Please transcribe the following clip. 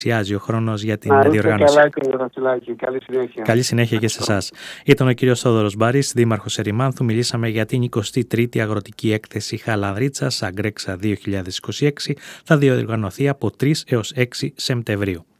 ο χρόνος για την διοργάνωση. Καλά, κύριε Βασιλάκη. Καλή συνέχεια. Καλή συνέχεια και σε εσάς. Ήταν ο κύριος Θόδωρος Μπάρης, δήμαρχος Ερημάνθου. Μιλήσαμε για την 23η Αγροτική Έκθεση Χαλανδρίτσας Αγκρέξα 2026. Θα διοργανωθεί από 3 έως 6 Σεπτεμβρίου.